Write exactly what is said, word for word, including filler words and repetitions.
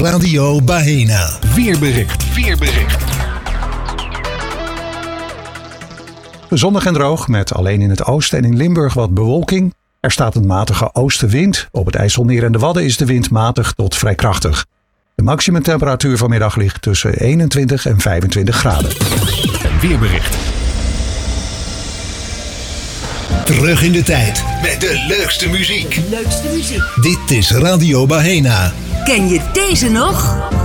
Radio Bahena. Weerbericht. Weerbericht. Zonnig en droog met alleen in het oosten en in Limburg wat bewolking. Er staat een matige oostenwind. Op het IJsselmeer en de Wadden is de wind matig tot vrij krachtig. De maximumtemperatuur vanmiddag ligt tussen eenentwintig en vijfentwintig graden. Een weerbericht. Terug in de tijd met de leukste muziek. Leukste muziek. Dit is Radio Bahena. Ken je deze nog?